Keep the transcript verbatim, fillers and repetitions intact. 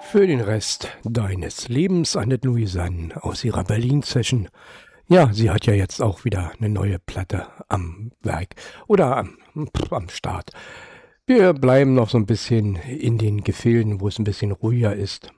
Für den Rest deines Lebens, Annette Louisanne aus ihrer Berlin-Session. Ja, sie hat ja jetzt auch wieder eine neue Platte am Werk oder am, pff, am Start. Wir bleiben noch so ein bisschen in den Gefilden, wo es ein bisschen ruhiger ist.